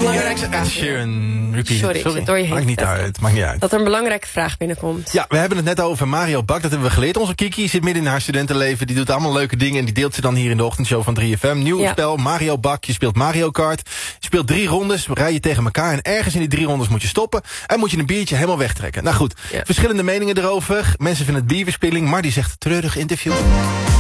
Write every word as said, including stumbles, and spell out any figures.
belangrijke vraag. Sheeran, repeat. Sorry, Sorry. ik zit door je heen. Maakt niet uit, maakt niet uit. Dat er een belangrijke vraag binnenkomt. Ja, we hebben het net over Mario Bak, dat hebben we geleerd. Onze Kiki zit midden in haar studentenleven. Die doet allemaal leuke dingen en die deelt ze dan hier in de ochtendshow van drie F M. Nieuw Ja. spel, Mario Bak. Je speelt Mario Kart. Je speelt drie rondes, rij je tegen elkaar. En ergens in die drie rondes moet je stoppen. En moet je een biertje helemaal wegtrekken. Nou goed, Ja. verschillende meningen erover. Mensen vinden het bierverspilling, maar die zegt treurig interview.